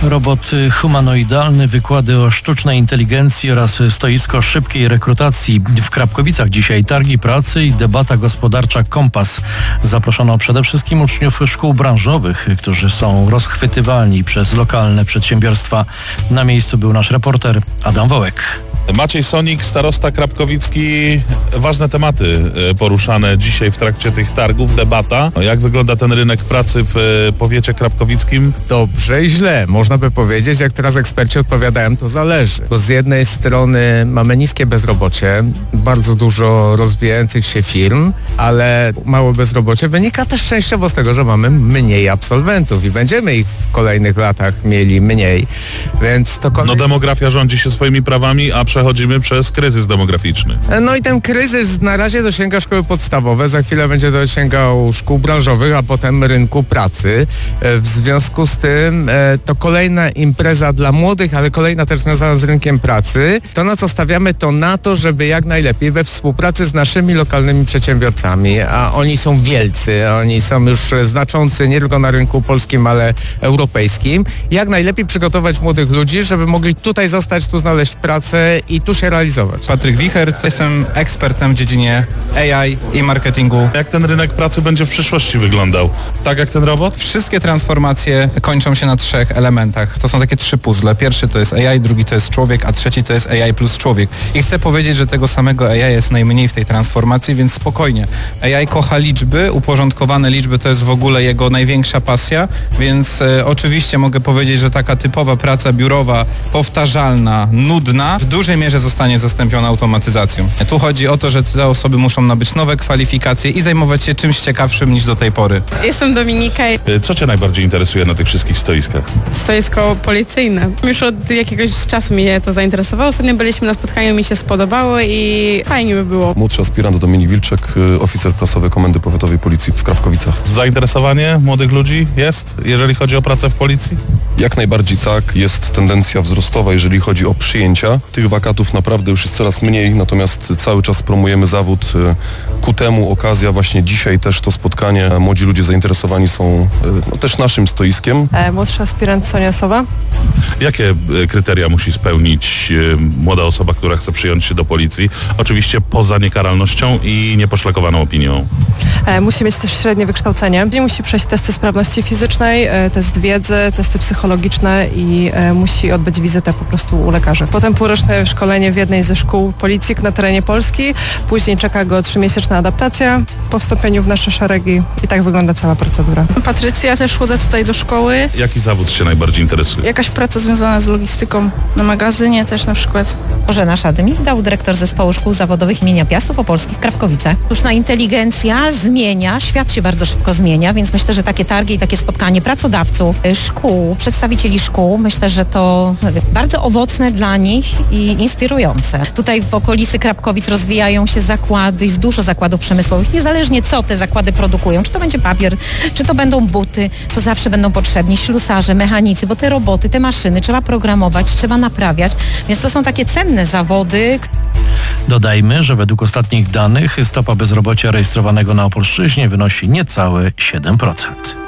Robot humanoidalny, wykłady o sztucznej inteligencji oraz stoisko szybkiej rekrutacji. W Krapkowicach dzisiaj targi pracy i debata gospodarcza Kompas. Zaproszono przede wszystkim uczniów szkół branżowych, którzy są rozchwytywalni przez lokalne przedsiębiorstwa. Na miejscu był nasz reporter Adam Wołek. Maciej Sonik, starosta krapkowicki. Ważne tematy poruszane dzisiaj w trakcie tych targów, debata. Jak wygląda ten rynek pracy w powiecie krapkowickim? Dobrze i źle. Można by powiedzieć, jak teraz eksperci odpowiadają, to zależy. Bo z jednej strony mamy niskie bezrobocie, bardzo dużo rozwijających się firm, ale małe bezrobocie wynika też częściowo z tego, że mamy mniej absolwentów i będziemy ich w kolejnych latach mieli mniej. Więc to No demografia rządzi się swoimi prawami, a przechodzimy przez kryzys demograficzny. No i ten kryzys na razie dosięga szkoły podstawowe, za chwilę będzie dosięgał szkół branżowych, a potem rynku pracy. W związku z tym to kolejna impreza dla młodych, ale kolejna też związana z rynkiem pracy. To, na co stawiamy, to na to, żeby jak najlepiej we współpracy z naszymi lokalnymi przedsiębiorcami, a oni są wielcy, oni są już znaczący nie tylko na rynku polskim, ale europejskim, jak najlepiej przygotować młodych ludzi, żeby mogli tutaj zostać, tu znaleźć pracę i tu się realizować. Patryk Wichert, jestem ekspertem w dziedzinie AI i marketingu. Jak ten rynek pracy będzie w przyszłości wyglądał? Tak jak ten robot? Wszystkie transformacje kończą się na 3 elementach. To są takie 3 puzzle. Pierwszy to jest AI, drugi to jest człowiek, a trzeci to jest AI plus człowiek. I chcę powiedzieć, że tego samego AI jest najmniej w tej transformacji, więc spokojnie. AI kocha liczby, uporządkowane liczby to jest w ogóle jego największa pasja, więc oczywiście mogę powiedzieć, że taka typowa praca biurowa, powtarzalna, nudna, w dużej mierze zostanie zastąpiona automatyzacją. Tu chodzi o to, że te osoby muszą nabyć nowe kwalifikacje i zajmować się czymś ciekawszym niż do tej pory. Jestem Dominika. Co Cię najbardziej interesuje na tych wszystkich stoiskach? Stoisko policyjne. Już od jakiegoś czasu mnie to zainteresowało. Ostatnio byliśmy na spotkaniu, mi się spodobało i fajnie by było. Młodszy aspirant Dominik Wilczek, oficer prasowy Komendy Powiatowej Policji w Krapkowicach. Zainteresowanie młodych ludzi jest, jeżeli chodzi o pracę w policji? Jak najbardziej tak, jest tendencja wzrostowa, jeżeli chodzi o przyjęcia. Tych wakatów naprawdę już jest coraz mniej, natomiast cały czas promujemy zawód. Ku temu okazja właśnie dzisiaj też to spotkanie. Młodzi ludzie zainteresowani są też naszym stoiskiem. Młodszy aspirant Sonia Sowa. Jakie kryteria musi spełnić młoda osoba, która chce przyjąć się do policji? Oczywiście poza niekaralnością i nieposzlakowaną opinią. Musi mieć też średnie wykształcenie. Musi przejść testy sprawności fizycznej, test wiedzy, testy psychologiczne i musi odbyć wizytę po prostu u lekarzy. Potem półroczne szkolenie w jednej ze szkół policji na terenie Polski. Później czeka go 3-miesięczna adaptacja po wstąpieniu w nasze szeregi i tak wygląda cała procedura. Patrycja, też chodzę tutaj do szkoły. Jaki zawód Cię najbardziej interesuje? Jakaś praca związana z logistyką na magazynie też na przykład. Bożena Szadymik, dyrektor Zespołu Szkół Zawodowych imienia Piastów Opolskich w Krapkowicach. Sztuczna inteligencja zmienia, świat się bardzo szybko zmienia, więc myślę, że takie targi i takie spotkanie pracodawców, szkół, przedstawicieli szkół, myślę, że to bardzo owocne dla nich i inspirujące. Tutaj w okolicy Krapkowic rozwijają się zakłady, jest dużo zakładów przemysłowych, niezależnie co te zakłady produkują, czy to będzie papier, czy to będą buty, to zawsze będą potrzebni ślusarze, mechanicy, bo te roboty, te maszyny trzeba programować, trzeba naprawiać, więc to są takie cenne zawody. Dodajmy, że według ostatnich danych stopa bezrobocia rejestrowanego na Opolszczyźnie wynosi niecałe 7%.